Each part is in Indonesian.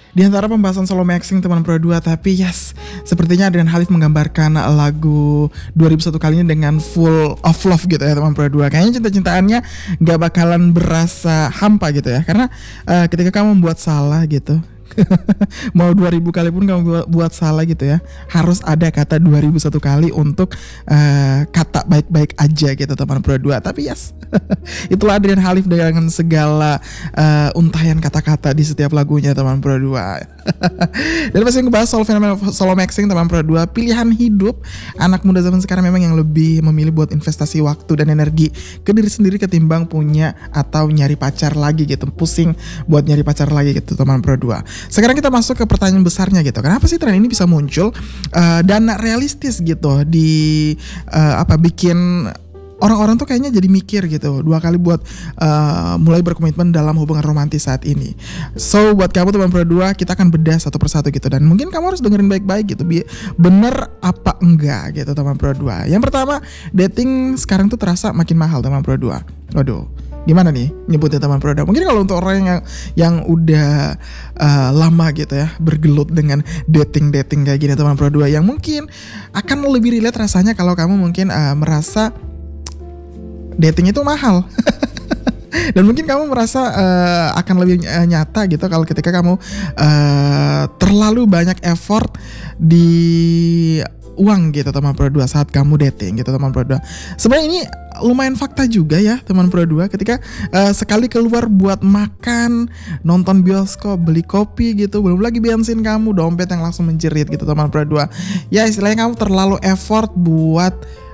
Di antara pembahasan solo maxing teman Pro 2, tapi yes, sepertinya Adrian Halif menggambarkan lagu 2001 kali ini dengan full of love gitu ya teman Pro 2. Kayaknya cinta-cintaannya gak bakalan berasa hampa gitu ya, karena ketika kamu membuat salah gitu, mau 2000 kali pun kamu buat salah gitu ya, harus ada kata 2001 kali untuk kata baik-baik aja gitu teman Pro 2. Tapi yes, itulah Adrian Halif dengan segala untayan kata-kata di setiap lagunya teman Pro 2. Dan masih ngebahas soal fenomena solo maxing teman Pro 2. Pilihan hidup anak muda zaman sekarang memang yang lebih memilih buat investasi waktu dan energi ke diri sendiri ketimbang punya atau nyari pacar lagi gitu, pusing buat nyari pacar lagi gitu teman Pro 2. Sekarang kita masuk ke pertanyaan besarnya gitu. Kenapa sih tren ini bisa muncul dan realistis gitu di bikin orang-orang tuh kayaknya jadi mikir gitu 2 kali buat mulai berkomitmen dalam hubungan romantis saat ini. So buat kamu teman Pro 2, kita akan bedah satu persatu gitu, dan mungkin kamu harus dengerin baik-baik gitu, bener apa enggak gitu teman Pro 2. Yang pertama, dating sekarang tuh terasa makin mahal teman Pro 2. Waduh, gimana nih nyebutnya teman Pro 2? Mungkin kalau untuk orang yang udah lama gitu ya bergelut dengan dating kayak gini teman Pro 2, yang mungkin akan lebih relate rasanya kalau kamu mungkin merasa dating itu mahal. Dan mungkin kamu merasa akan lebih nyata gitu kalau ketika kamu terlalu banyak effort di uang gitu teman Pro 2 saat kamu dating gitu teman Pro 2. Sebenarnya ini lumayan fakta juga ya teman Pro 2, ketika sekali keluar buat makan, nonton bioskop, beli kopi gitu, belum lagi bensin kamu, dompet yang langsung menjerit gitu teman Pro 2. Ya istilahnya kamu terlalu effort buat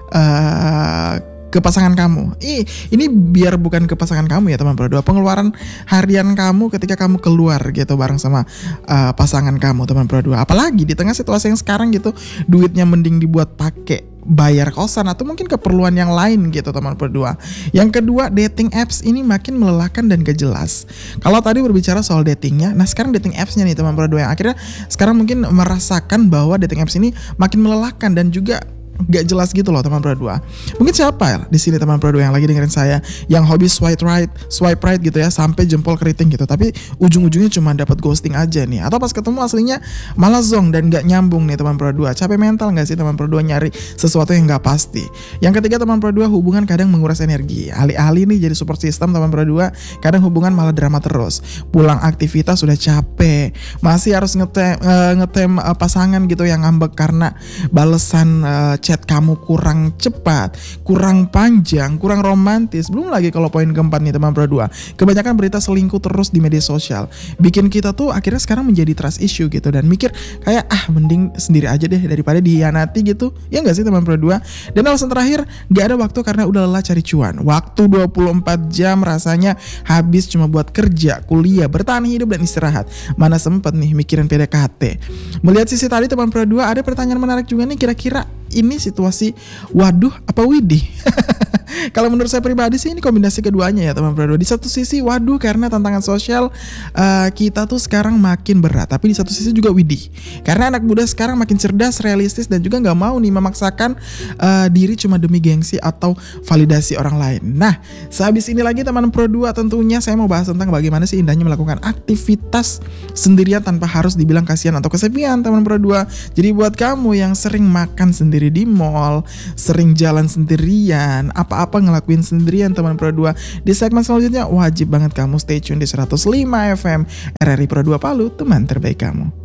ke pasangan kamu. Ini biar bukan ke pasangan kamu ya teman Pro 2, pengeluaran harian kamu ketika kamu keluar gitu bareng sama pasangan kamu teman Pro 2. Apalagi di tengah situasi yang sekarang gitu, duitnya mending dibuat pakai bayar kosan atau mungkin keperluan yang lain gitu teman Pro 2. Yang kedua, dating apps ini makin melelahkan dan gak jelas. Kalau tadi berbicara soal datingnya, nah sekarang dating appsnya nih teman Pro 2 yang akhirnya sekarang mungkin merasakan bahwa dating apps ini makin melelahkan dan juga gak jelas gitu loh teman Pro 2. Mungkin siapa ya di sini teman Pro 2 yang lagi dengerin saya yang hobi swipe right gitu ya sampai jempol keriting gitu, tapi ujung-ujungnya cuma dapat ghosting aja nih, atau pas ketemu aslinya malah zong dan gak nyambung nih teman Pro 2. Capek mental gak sih teman Pro 2 nyari sesuatu yang gak pasti? Yang ketiga teman Pro 2, hubungan kadang menguras energi. Alih-alih nih jadi support system teman Pro 2, kadang hubungan malah drama terus. Pulang aktivitas sudah capek, masih harus ngetem pasangan gitu yang ngambek karena balesan chat kamu kurang cepat, kurang panjang, kurang romantis. Belum lagi kalau poin keempat nih teman Pro 2, kebanyakan berita selingkuh terus di media sosial bikin kita tuh akhirnya sekarang menjadi trust issue gitu, dan mikir kayak mending sendiri aja deh daripada dihianati gitu. Ya gak sih teman Pro 2? Dan alasan terakhir, gak ada waktu karena udah lelah cari cuan. Waktu 24 jam rasanya habis cuma buat kerja, kuliah, bertahan hidup dan istirahat. Mana sempet nih mikirin PDKT. Melihat sisi tadi teman Pro 2, ada pertanyaan menarik juga nih, kira-kira ini situasi waduh apa widih? Kalau menurut saya pribadi sih ini kombinasi keduanya ya teman Pro 2. Di satu sisi waduh karena tantangan sosial kita tuh sekarang makin berat, tapi di satu sisi juga widih karena anak muda sekarang makin cerdas, realistis, dan juga gak mau nih memaksakan diri cuma demi gengsi atau validasi orang lain. Nah, sehabis ini lagi teman Pro 2 tentunya saya mau bahas tentang bagaimana sih indahnya melakukan aktivitas sendirian tanpa harus dibilang kasihan atau kesepian teman Pro 2. Jadi buat kamu yang sering makan sendiri di mall, sering jalan sendirian, apa-apa ngelakuin sendirian teman Pro 2, di segmen selanjutnya wajib banget kamu stay tune di 105 FM RRI Pro 2 Palu, teman terbaik kamu.